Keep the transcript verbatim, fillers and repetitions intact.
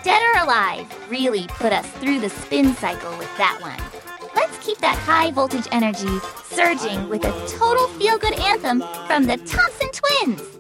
Dead or Alive really put us through the spin cycle with that one. Let's keep that high voltage energy surging with a total feel-good anthem from the Thompson Twins.